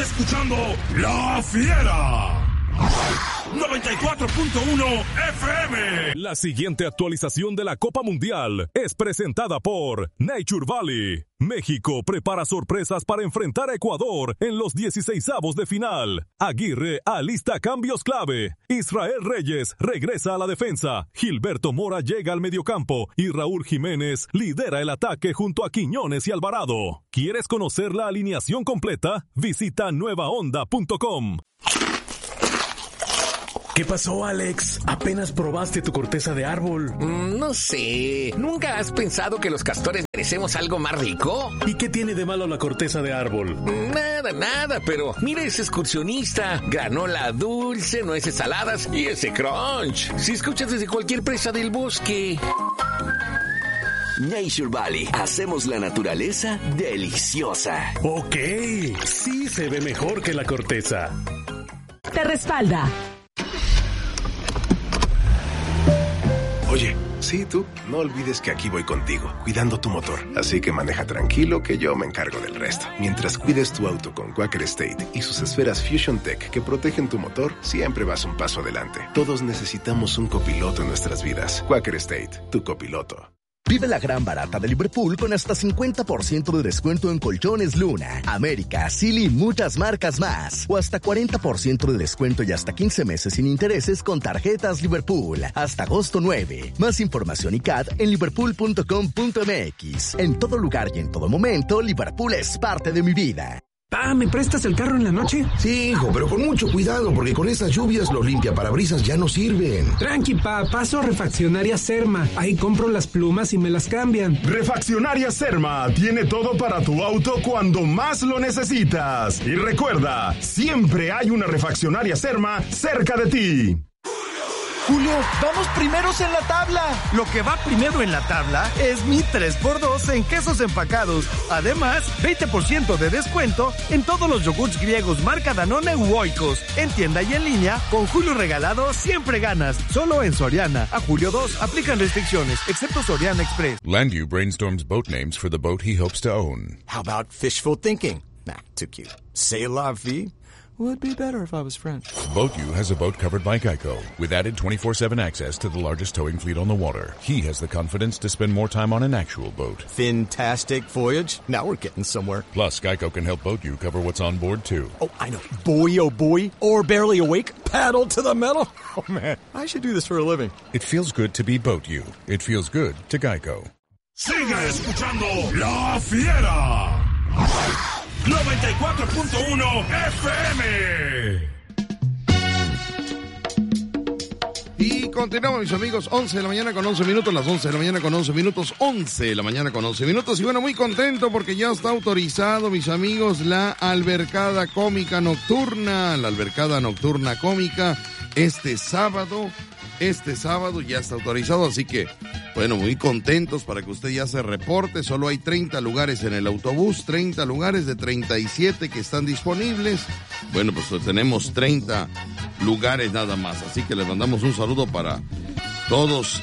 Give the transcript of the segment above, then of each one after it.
escuchando La Fiera 94.1 FM. La siguiente actualización de la Copa Mundial es presentada por Nature Valley. México prepara sorpresas para enfrentar a Ecuador en los 16avos de final. Aguirre alista cambios clave. Israel Reyes regresa a la defensa. Gilberto Mora llega al mediocampo y Raúl Jiménez lidera el ataque junto a Quiñones y Alvarado. ¿Quieres conocer la alineación completa? Visita nuevaonda.com. ¿Qué pasó, Alex? ¿Apenas probaste tu corteza de árbol? No sé. ¿Nunca has pensado que los castores merecemos algo más rico? ¿Y qué tiene de malo la corteza de árbol? Nada, pero mira ese excursionista. Granola dulce, nueces saladas y ese crunch. Si escuchas desde cualquier presa del bosque. Nature Valley. Hacemos la naturaleza deliciosa. Ok, sí se ve mejor que la corteza. Te respalda. Oye, sí, tú, no olvides que aquí voy contigo, cuidando tu motor. Así que maneja tranquilo que yo me encargo del resto. Mientras cuides tu auto con Quaker State y sus esferas Fusion Tech que protegen tu motor, siempre vas un paso adelante. Todos necesitamos un copiloto en nuestras vidas. Quaker State, tu copiloto. Vive la gran barata de Liverpool con hasta 50% de descuento en colchones Luna, América, Silly y muchas marcas más. O hasta 40% de descuento y hasta 15 meses sin intereses con tarjetas Liverpool. Hasta agosto 9. Más información y CAD en liverpool.com.mx. En todo lugar y en todo momento, Liverpool es parte de mi vida. Pa, ¿me prestas el carro en la noche? Sí, hijo, pero con mucho cuidado, porque con estas lluvias los limpiaparabrisas ya no sirven. Tranqui, pa, paso a Refaccionaria Serma. Ahí compro las plumas y me las cambian. Refaccionaria Serma tiene todo para tu auto cuando más lo necesitas. Y recuerda, siempre hay una Refaccionaria Serma cerca de ti. Julio, vamos primeros en la tabla. Lo que va primero en la tabla es mi 3x2 en quesos empacados. Además, 20% de descuento en todos los yogurts griegos marca Danone u Oikos. En tienda y en línea, con Julio regalado siempre ganas. Solo en Soriana. A julio 2 aplican restricciones, excepto Soriana Express. Landu brainstorms boat names for the boat he hopes to own. How about fishful thinking? Nah, too cute. C'est la vie. Would be better if I was French. BoatU has a boat covered by Geico with added 24/7 access to the largest towing fleet on the water. He has the confidence to spend more time on an actual boat. Fantastic voyage. Now we're getting somewhere. Plus, Geico can help BoatU cover what's on board, too. Oh, I know. Boy, oh boy. Or barely awake. Paddle to the metal. Oh, man. I should do this for a living. It feels good to be BoatU. It feels good to Geico. Sigue escuchando La Fiera 94.1 FM. Y continuamos, mis amigos, 11 de la mañana con 11 minutos, las 11 de la mañana con 11 minutos, 11 de la mañana con 11 minutos. Y bueno, muy contento porque ya está autorizado, mis amigos, la albercada cómica nocturna, cómica, este sábado ya está autorizado, así que, bueno, muy contentos para que usted ya se reporte. Solo hay 30 lugares en el autobús, 30 lugares de 37 que están disponibles. Bueno, pues tenemos 30 lugares nada más, así que les mandamos un saludo para todos,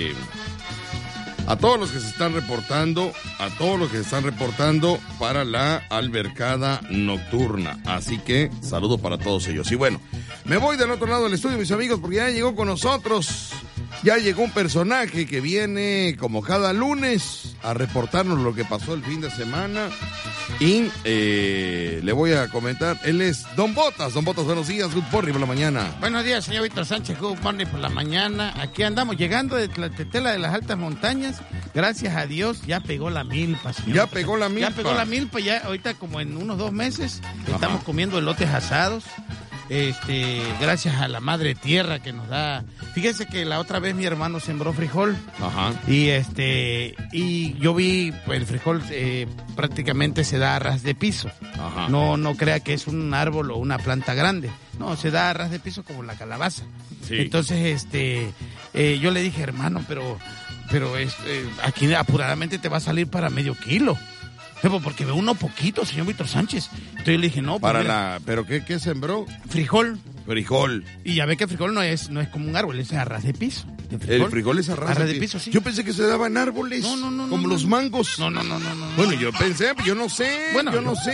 a todos los que se están reportando para la albercada nocturna. Así que saludo para todos ellos. Y bueno, me voy del otro lado del estudio, mis amigos, porque ya llegó con nosotros. Ya llegó un personaje que viene como cada lunes a reportarnos lo que pasó el fin de semana. Y le voy a comentar, él es Don Botas. Don Botas, buenos días, good morning por la mañana. Buenos días, señor Víctor Sánchez, good morning por la mañana. Aquí andamos llegando de Tlatetela de las altas montañas. Gracias a Dios, ya pegó la milpa, señor. Ya pegó la milpa, ya ahorita como en unos 2 meses estamos comiendo elotes asados. Gracias a la madre tierra que nos da. Fíjese que la otra vez mi hermano sembró frijol. Ajá. Y yo vi, pues el frijol prácticamente se da a ras de piso. Ajá. No crea que es un árbol o una planta grande. No, se da a ras de piso como la calabaza. Sí. Entonces, yo le dije, hermano, pero aquí apuradamente te va a salir para medio kilo. Porque veo uno poquito, señor Víctor Sánchez. Entonces yo le dije, no. Pues ¿pero qué sembró? Frijol. Frijol. Y ya ve que el frijol no es como un árbol, es a ras de piso. El frijol es a ras de piso, sí. Yo pensé que se daban árboles. No. Como los mangos. No. Bueno, yo pensé, yo no sé. Bueno, yo no sé.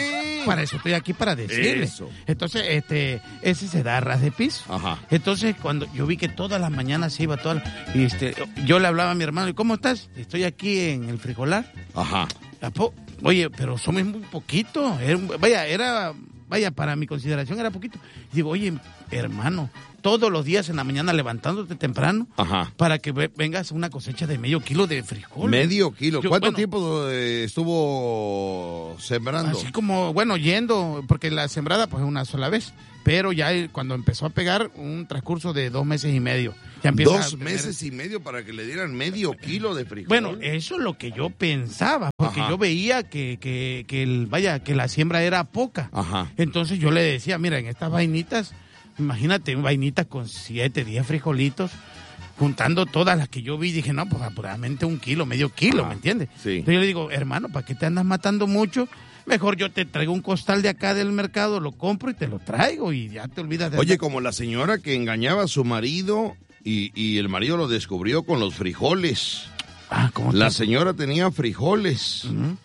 para eso estoy aquí, para decirle. Eso. Entonces, ese se da a ras de piso. Ajá. Entonces, cuando yo vi que todas las mañanas se iba, yo le hablaba a mi hermano, ¿y cómo estás? Estoy aquí en el frijolar. Ajá. Oye, pero somos muy poquito. Vaya, para mi consideración era poquito. Y digo, oye, hermano, todos los días en la mañana levantándote temprano, ajá, para que vengas a una cosecha de medio kilo de frijol. Medio kilo. ¿Cuánto tiempo estuvo sembrando? Así como, yendo, porque la sembrada pues es una sola vez, pero ya cuando empezó a pegar un transcurso de 2 meses y medio. Ya 2 meses y medio para que le dieran medio kilo de frijol. Bueno, eso es lo que yo pensaba, porque yo veía que la siembra era poca. Ajá. Entonces yo le decía, mira, en estas vainitas, imagínate, vainitas con 7, 10 frijolitos, juntando todas las que yo vi, dije, no, pues aproximadamente 1 kilo, medio kilo, ¿me entiendes? Sí. Entonces yo le digo, hermano, ¿para qué te andas matando mucho? Mejor yo te traigo un costal de acá del mercado, lo compro y te lo traigo y ya te olvidas de... Oye, como la señora que engañaba a su marido y el marido lo descubrió con los frijoles. ¿Cómo la señora tenía frijoles. Uh-huh.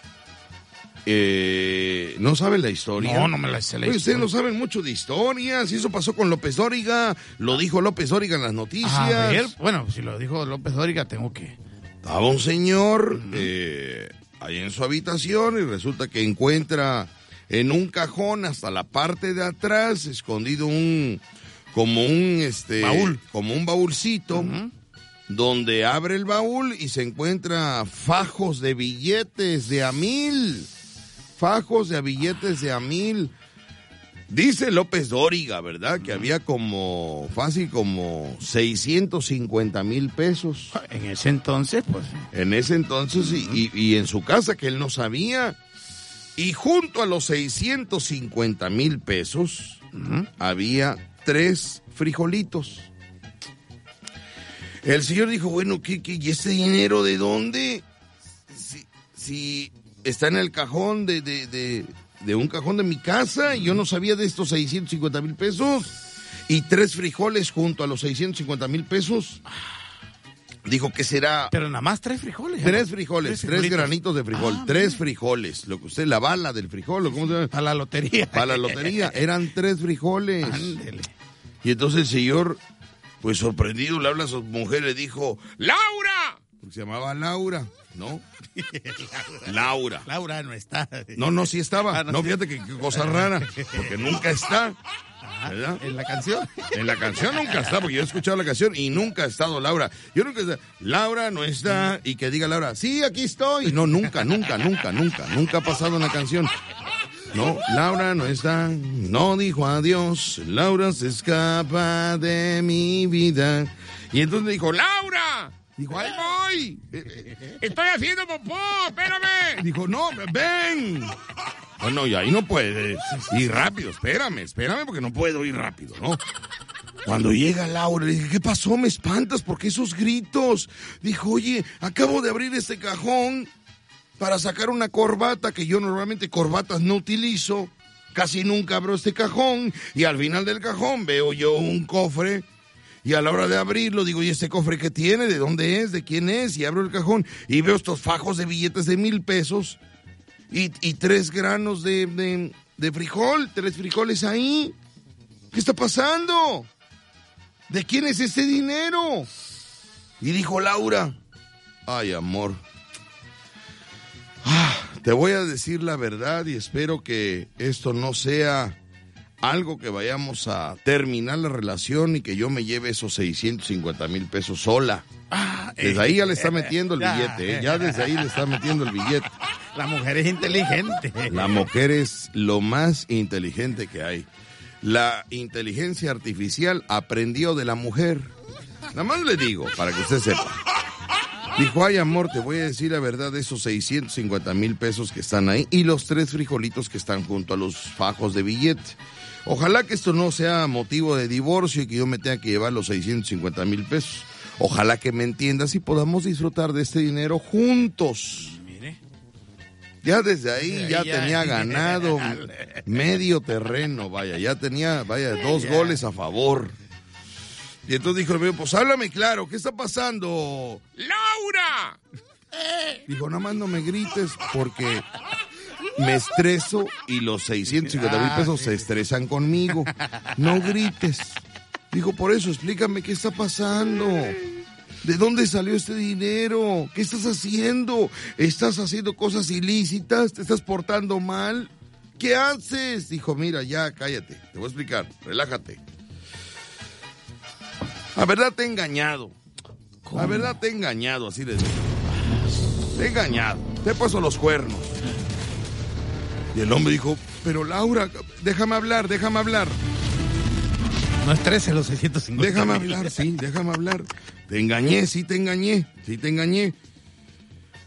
¿No saben la historia? No me la sé la historia. Ustedes no historia. saben mucho de historias. Y eso pasó con López Dóriga. Lo dijo López Dóriga en las noticias. A ver, si lo dijo López Dóriga, tengo que... Estaba un señor ahí en su habitación y resulta que encuentra en un cajón hasta la parte de atrás escondido como un baúlcito, donde abre el baúl y se encuentra fajos de billetes de $1,000. Fajos de billetes de $1,000. Dice López Dóriga, ¿verdad? Que había como 650,000 pesos. En ese entonces, pues. En ese entonces, y en su casa, que él no sabía. Y junto a los 650,000 pesos, había 3 frijolitos. El señor dijo, bueno, ¿y este dinero de dónde? Si está en el cajón de un cajón de mi casa y yo no sabía de estos 650,000 pesos. Y 3 frijoles junto a los 650,000 pesos. Dijo que será... Pero nada más 3 frijoles. 3 frijoles, 3 granitos de frijol, 3 frijoles. Lo que usted, la bala del frijol, ¿cómo se llama? Para la lotería. Para la lotería, eran 3 frijoles. Ándele. Y entonces el señor, pues sorprendido, le habla a su mujer y le dijo, ¡Laura! Porque se llamaba Laura, ¿no? Laura. Laura no está. No, sí estaba. No, fíjate qué cosa rara, porque nunca está. ¿Verdad? ¿En la canción? En la canción nunca está, porque yo he escuchado la canción y nunca ha estado Laura. Yo nunca está. Laura no está, y que diga Laura, sí, aquí estoy. No, nunca ha pasado en la canción. No, Laura no está, no dijo adiós, Laura se escapa de mi vida. Y entonces dijo, ¡Laura! Dijo, ¡ahí voy! ¡Estoy haciendo popó! ¡Espérame! Dijo, no, ven. Bueno, y ahí no puedes ir rápido, espérame, porque no puedo ir rápido, ¿no? Cuando llega Laura, le dije, ¿qué pasó? ¿Me espantas? ¿Por qué esos gritos? Dijo, oye, acabo de abrir este cajón para sacar una corbata, que yo normalmente corbatas no utilizo, casi nunca abro este cajón, y al final del cajón veo yo un cofre, y a la hora de abrirlo digo, ¿y este cofre qué tiene? ¿De dónde es? ¿De quién es? Y abro el cajón y veo estos fajos de billetes de $1,000 y 3 granos de frijol, 3 frijoles ahí. ¿Qué está pasando? ¿De quién es este dinero? Y dijo Laura, ay, amor, te voy a decir la verdad y espero que esto no sea algo que vayamos a terminar la relación y que yo me lleve esos 650,000 pesos sola. Desde ahí ya le está metiendo el billete, ya desde ahí le está metiendo el billete. La mujer es inteligente. La mujer es lo más inteligente que hay. La inteligencia artificial aprendió de la mujer. Nada más le digo, para que usted sepa. Dijo, ay, amor, te voy a decir la verdad de esos 650,000 pesos que están ahí y los 3 frijolitos que están junto a los fajos de billete. Ojalá que esto no sea motivo de divorcio y que yo me tenga que llevar los 650,000 pesos. Ojalá que me entiendas y podamos disfrutar de este dinero juntos. Mire. Ya desde ahí ya tenía ganado medio terreno, ya tenía 2 goles a favor. Y entonces dijo, pues háblame claro, ¿qué está pasando? ¡Laura! Dijo, nada más no me grites porque me estreso y los 650,000 pesos se estresan conmigo. No grites. Dijo, por eso, explícame qué está pasando. ¿De dónde salió este dinero? ¿Qué estás haciendo? ¿Estás haciendo cosas ilícitas? ¿Te estás portando mal? ¿Qué haces? Dijo, mira, ya, cállate. Te voy a explicar. Relájate. La verdad te he engañado. La verdad te he engañado, así de... Te he engañado. Te he puesto los cuernos. Y el hombre dijo, pero Laura, déjame hablar. No estreses los 650. Déjame hablar, sí, déjame hablar. Te engañé, sí te engañé.